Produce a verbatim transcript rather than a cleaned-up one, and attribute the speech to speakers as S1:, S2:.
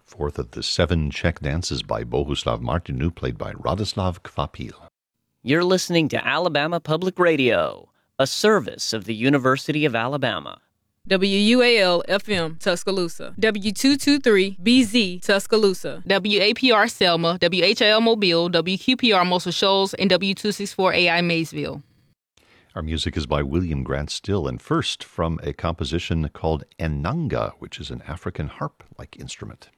S1: fourth of the seven Czech dances by Bohuslav Martinu, played by Radoslav Kvapil.
S2: You're listening to Alabama Public Radio, a service of the University of Alabama.
S3: W U A L F M Tuscaloosa, W two twenty-three B Z Tuscaloosa,
S4: W A P R Selma, W H I L Mobile, W Q P R Muscle Shoals, and W two sixty-four A I Maysville.
S1: Our music is by William Grant Still, and first from a composition called Enanga, which is an African harp-like instrument.